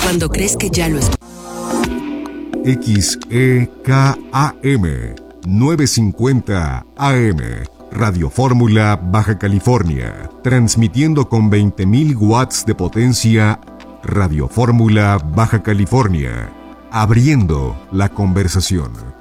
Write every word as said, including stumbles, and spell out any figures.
Cuando crees que ya lo es. X E K A M novecientos cincuenta A M, Radio Fórmula, Baja California, transmitiendo con veinte mil watts de potencia. Radio Fórmula, Baja California, abriendo la conversación.